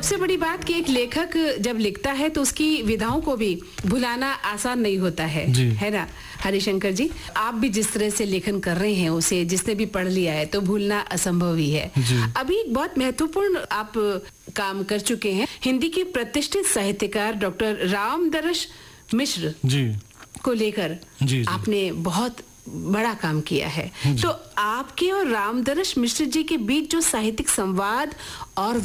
सबसे बड़ी बात कि एक लेखक जब लिखता है तो उसकी विधाओं को भी भुलाना आसान नहीं होता है ना हरिशंकर जी? आप भी जिस तरह से लेखन कर रहे हैं उसे जिसने भी पढ़ लिया है तो भूलना असंभव ही है। अभी बहुत महत्वपूर्ण आप काम कर चुके हैं। हिंदी के प्रतिष्ठित साहित्यकार डॉक्टर रामदरश मिश्र को लेकर आपने बहुत बड़ा काम किया है। तो आपके और रामदरश मिश्र जी के बीच जो साहित्यिक संवाद और